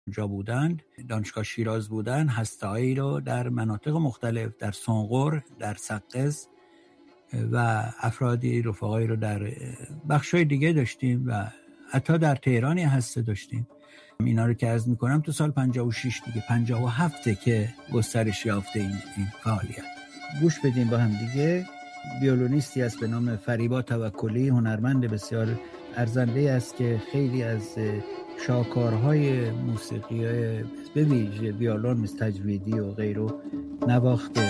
اونجا بودند، دانشگاه شیراز بودن، هسته‌هایی رو در مناطق مختلف، در سنقر، در سقز و افرادی رفقایی رو در بخشای دیگه داشتیم و حتی در تهران هسته داشتیم. اینا رو که عرض میکنم تو سال 56 دیگه 57 که گسترش یافته این فعالیت. گوش بدیم با هم دیگه. ویولونیستی است به نام فریبا توکلی، هنرمند بسیار ارزنده است که خیلی از شاهکارهای موسیقی به ویژه ویولون مثل تجویدی و غیره نواخته.